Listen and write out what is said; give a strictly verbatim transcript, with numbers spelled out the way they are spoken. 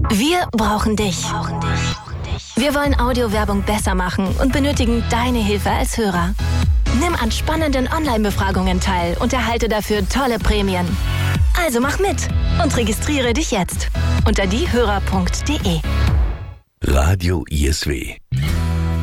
Wir brauchen dich. Wir wollen Audiowerbung besser machen und benötigen deine Hilfe als Hörer. Nimm an spannenden Online-Befragungen teil und erhalte dafür tolle Prämien. Also mach mit und registriere dich jetzt unter diehörer punkt de. Radio I S W.